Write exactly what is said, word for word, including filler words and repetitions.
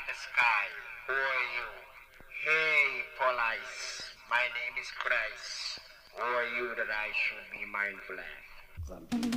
Sky, who are you? Hey, Police, my name is Christ. Who are you that I should be mindful of?